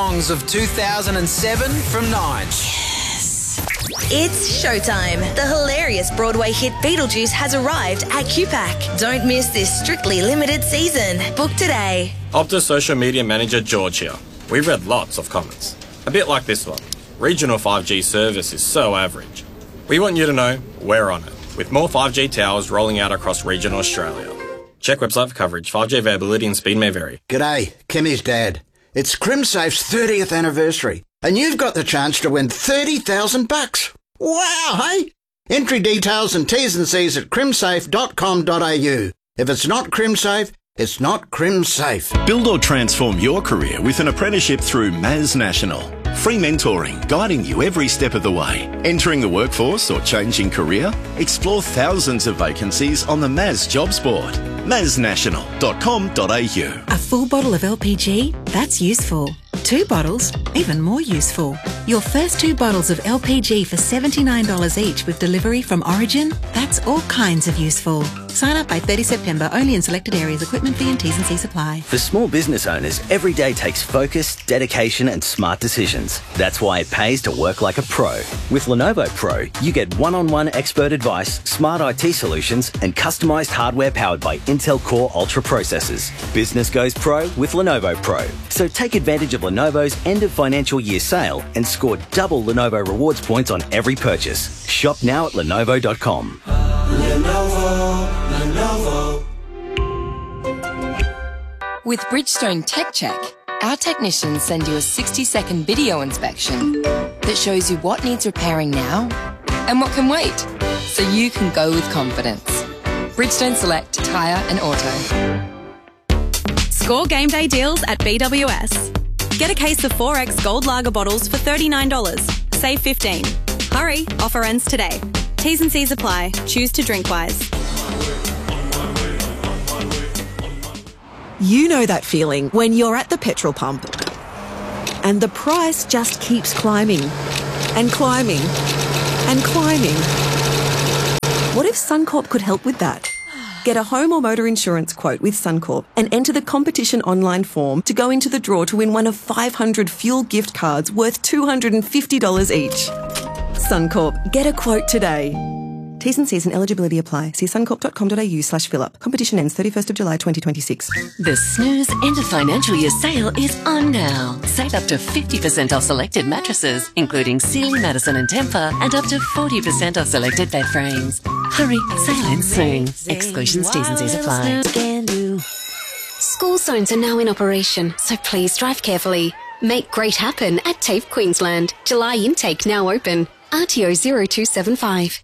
songs of 2007 from Nine. It's showtime. The hilarious Broadway hit Beetlejuice has arrived at QPAC. Don't miss this strictly limited season. Book today. Optus social media manager George here. We've read lots of comments. A bit like this one. Regional 5G service is so average. We want you to know we're on it, with more 5G towers rolling out across regional Australia. Check website for coverage. 5G availability and speed may vary. G'day, Kimmy's dad. It's CrimSafe's 30th anniversary, and you've got the chance to win $30,000. Wow, hey? Entry details and T's and C's at crimsafe.com.au. If it's not CrimSafe, it's not CrimSafe. Build or transform your career with an apprenticeship through Maz National. Free mentoring, guiding you every step of the way. Entering the workforce or changing career? Explore thousands of vacancies on the Maz Jobs Board. maznational.com.au. A full bottle of LPG? That's useful. 2 bottles? Even more useful. Your first 2 bottles of LPG for $79 each with delivery from Origin? That's all kinds of useful. Sign up by 30 September, only in selected areas. Equipment fee and T's and C's apply. For small business owners, every day takes focus, dedication and smart decisions. That's why it pays to work like a pro. With Lenovo Pro, you get one-on-one expert advice, smart IT solutions and customised hardware powered by Intel Core Ultra processors. Business goes pro with Lenovo Pro. So take advantage of Lenovo's end of financial year sale and score double Lenovo rewards points on every purchase. Shop now at lenovo.com. Lenovo. With Bridgestone Tech Check, our technicians send you a 60-second video inspection that shows you what needs repairing now and what can wait, so you can go with confidence. Bridgestone Select Tyre and Auto. Score game day deals at BWS. Get a case of 4X Gold Lager bottles for $39. Save $15. Hurry, offer ends today. T's and C's apply. Choose to drink wise. You know that feeling when you're at the petrol pump and the price just keeps climbing and climbing and climbing. What if Suncorp could help with that? Get a home or motor insurance quote with Suncorp and enter the competition online form to go into the draw to win one of 500 fuel gift cards worth $250 each. Suncorp, get a quote today. T's and C's and eligibility apply. See suncorp.com.au/fill-up. Competition ends 31st of July 2026. The Snooze end of financial year sale is on now. Save up to 50% off selected mattresses, including Sealy, Madison and Tempur, and up to 40% off selected bed frames. Hurry, sale ends soon. Exclusions, T's and C's apply. School zones are now in operation, so please drive carefully. Make great happen at TAFE Queensland. July intake now open. RTO 0275.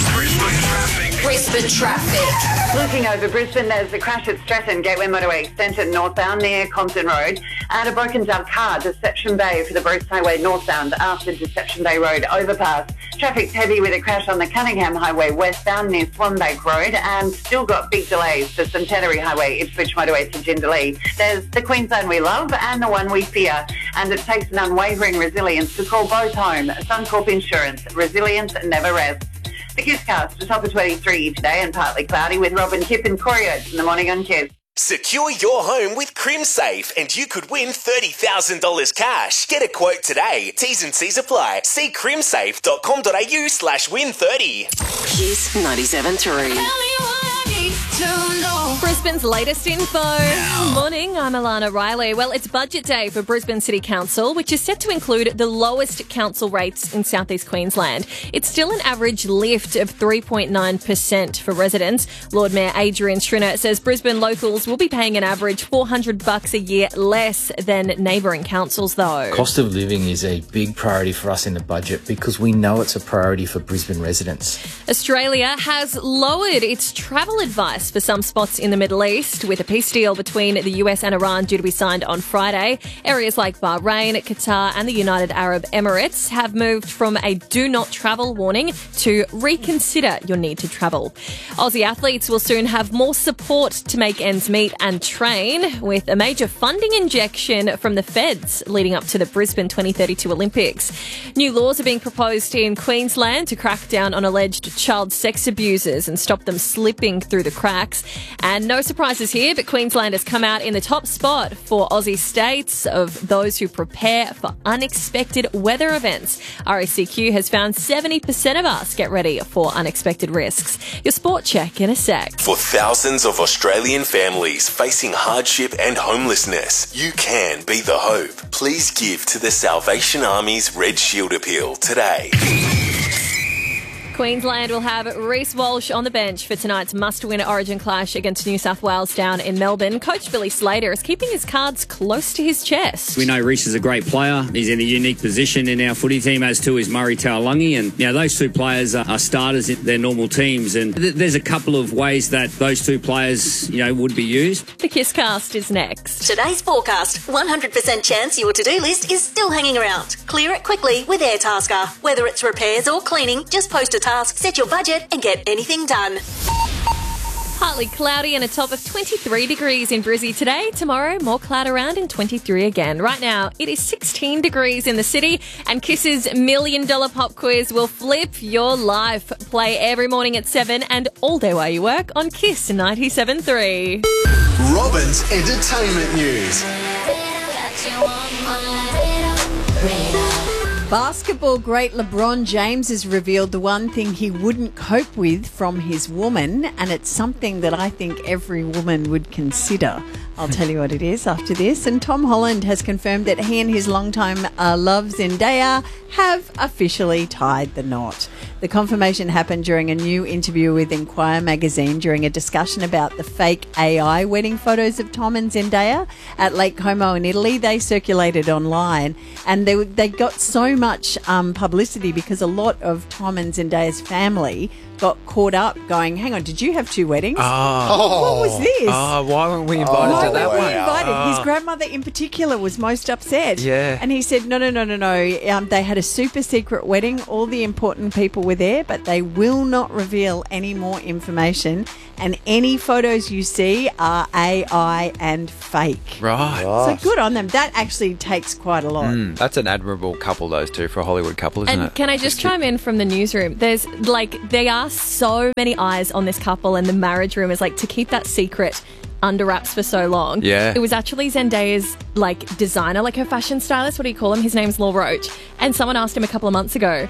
Brisbane traffic. Looking over Brisbane, there's a crash at Stratton Gateway Motorway Extension northbound near Compton Road and a broken down car, Deception Bay for the Bruce Highway northbound after Deception Bay Road overpass. Traffic's heavy with a crash on the Cunningham Highway westbound near Swanbank Road and still got big delays for Centenary Highway, Ipswich Motorway to Jindalee. There's the Queensland we love and the one we fear, and it takes an unwavering resilience to call both home. Suncorp Insurance, resilience never rests. The Kisscast, a top of 23 today and partly cloudy with Robin, Kip and Corey Oates in the morning on Kiss. Secure your home with CrimSafe and you could win $30,000 cash. Get a quote today. T's and C's apply. See crimsafe.com.au/win30. Kiss 97.3. Brisbane's latest info. Morning, I'm Alana Riley. Well, it's budget day for Brisbane City Council, which is set to include the lowest council rates in southeast Queensland. It's still an average lift of 3.9% for residents. Lord Mayor Adrian Schrinner says Brisbane locals will be paying an average $400 a year less than neighbouring councils, though. Cost of living is a big priority for us in the budget because we know it's a priority for Brisbane residents. Australia has lowered its travel advice for some spots in the Middle East, with a peace deal between the US and Iran due to be signed on Friday. Areas like Bahrain, Qatar and the United Arab Emirates have moved from a do not travel warning to reconsider your need to travel. Aussie athletes will soon have more support to make ends meet and train, with a major funding injection from the feds leading up to the Brisbane 2032 Olympics. New laws are being proposed in Queensland to crack down on alleged child sex abusers and stop them slipping through the cracks. And no No surprises here, but Queensland has come out in the top spot for Aussie states of those who prepare for unexpected weather events. RACQ has found 70% of us get ready for unexpected risks. Your sport check in a sec. For thousands of Australian families facing hardship and homelessness, you can be the hope. Please give to the Salvation Army's Red Shield Appeal today. Queensland will have Reece Walsh on the bench for tonight's must-win Origin clash against New South Wales down in Melbourne. Coach Billy Slater is keeping his cards close to his chest. We know Reece is a great player. He's in a unique position in our footy team, as too is Murray Taulagi. And those two players are starters in their normal teams. And there's a couple of ways that those two players, would be used. The Kiss Cast is next. Today's forecast. 100% chance your to-do list is still hanging around. Clear it quickly with Airtasker. Whether it's repairs or cleaning, just post a task, set your budget and get anything done. Partly cloudy and a top of 23 degrees in Brizzy today. Tomorrow, more cloud around and 23 again. Right now, it is 16 degrees in the city, and Kiss's $1 Million Pop Quiz will flip your life. Play every morning at 7 and all day while you work on Kiss 97.3. Robin's entertainment news. Basketball great LeBron James has revealed the one thing he wouldn't cope with from his woman, and it's something that I think every woman would consider. I'll tell you what it is after this. And Tom Holland has confirmed that he and his longtime love Zendaya have officially tied the knot. The confirmation happened during a new interview with Enquire magazine during a discussion about the fake AI wedding photos of Tom and Zendaya at Lake Como in Italy. They circulated online, and they got so much publicity because a lot of Tom and Zendaya's family got caught up going, hang on, did you have two weddings? What was this? Why weren't we invited to that one? Invited. His grandmother in particular was most upset. Yeah. And he said, no. They had a super secret wedding. All the important people were there, but they will not reveal any more information. And any photos you see are AI and fake. Right. So good on them. That actually takes quite a lot. That's an admirable couple, those two, for a Hollywood couple, isn't And it? can I just chime in from the newsroom? There's there are so many eyes on this couple, and the marriage room is to keep that secret under wraps for so long. Yeah. It was actually Zendaya's designer, her fashion stylist. What do you call him? His name's Law Roach. And someone asked him a couple of months ago,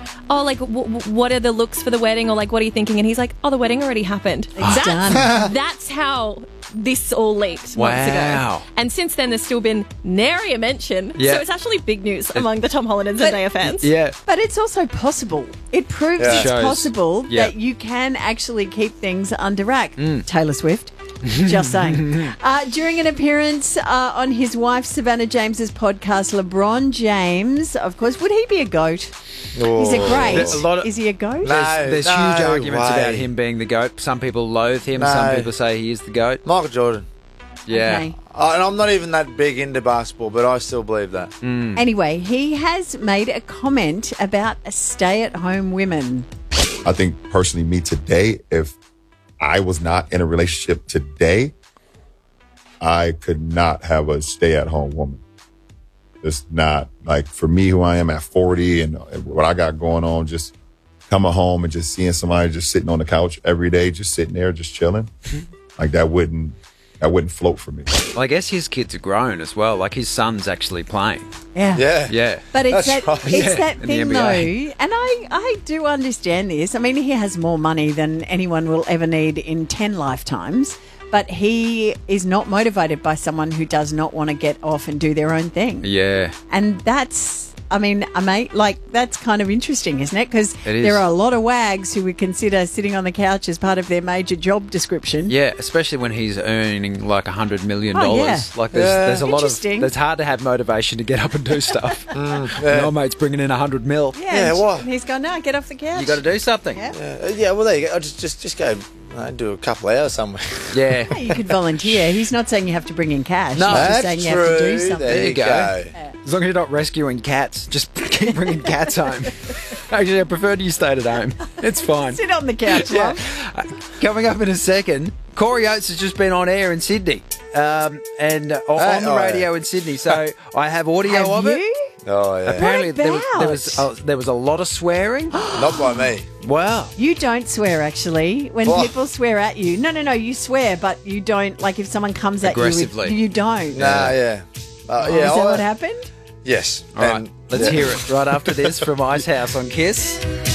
what are the looks for the wedding? Or what are you thinking? And he's like, the wedding already happened. That's how this all leaked months ago. And since then, there's still been nary a mention. Yeah. So it's actually big news among the Tom Holland and Zendaya fans. Yeah. But it's also possible. It proves it's possible that you can actually keep things under wrap. Taylor Swift. Just saying. During an appearance on his wife Savannah James's podcast, LeBron James, of course, would he be a goat? Is it great? Is he a goat? There's huge arguments about him being the GOAT. Some people loathe him. Some people say he is the GOAT. Michael Jordan. Yeah. Okay. And I'm not even that big into basketball, but I still believe that. Anyway, he has made a comment about stay-at-home women. I think personally, me today, if I was not in a relationship today, I could not have a stay-at-home woman. It's not for me, who I am at 40 and what I got going on, just coming home and just seeing somebody just sitting on the couch every day, just sitting there, just chilling. That wouldn't float for me. Well, I guess his kids are grown as well. His son's actually playing. Yeah. But it's That's right. that In the thing, NBA. though, and I do understand this. I mean, he has more money than anyone will ever need in 10 lifetimes, but he is not motivated by someone who does not want to get off and do their own thing. Yeah. And that's, that's kind of interesting, isn't it? Because It is. there are a lot of wags who would consider sitting on the couch as part of their major job description. Yeah, especially when he's earning $100 million. Oh, yeah. There's a lot of. Interesting. It's hard to have motivation to get up and do stuff. Your mate's bringing in $100 million. Yeah, what? And he's gone, no, get off the couch. You got to do something. Yeah, well, there you go. I'll just go do a couple hours somewhere. Yeah. You could volunteer. He's not saying you have to bring in cash. No, He's just that's saying you have to do true. something. There you go. As long as you're not rescuing cats, just keep bringing cats home. Actually, I prefer you stayed at home. It's fine. Sit on the couch, love. Coming up in a second, Corey Oates has just been on air in Sydney and on the radio in Sydney. So I have audio of it. Oh, yeah. Apparently, What there was a lot of swearing. Not by me. Wow. You don't swear, actually. When Oh. people swear at you. No, you swear, but you don't. Like, if someone comes at you, Aggressively. you don't. Nah, yeah. Is that what happened? Yes. All right, let's hear it right after this from Icehouse on Kiss.